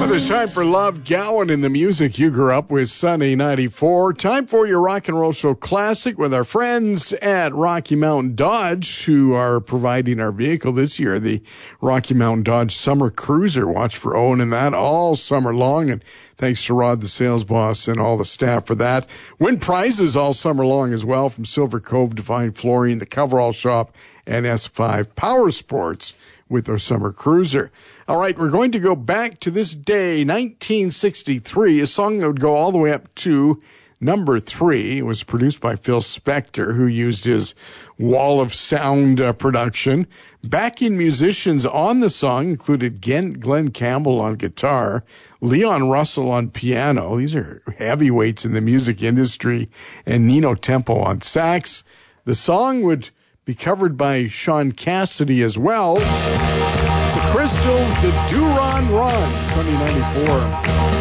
It's time for Love Gowan in the music you grew up with, Sunny 94. Time for your Rock and Roll Show Classic with our friends at Rocky Mountain Dodge, who are providing our vehicle this year, the Rocky Mountain Dodge Summer Cruiser. Watch for owning that all summer long, and thanks to Rod, the sales boss, and all the staff for that. Win prizes all summer long as well from Silver Cove, Divine Flooring, the Coverall Shop, and S5 Power Sports with our summer cruiser. All right, we're going to go back to this day, 1963, a song that would go all the way up to number 3. It was produced by Phil Spector, who used his wall of sound production. Backing musicians on the song included Glenn Campbell on guitar, Leon Russell on piano. These are heavyweights in the music industry, and Nino Tempo on sax. The song would be covered by Sean Cassidy as well. It's the Crystals, the Do Ron Ron, Sunny 94.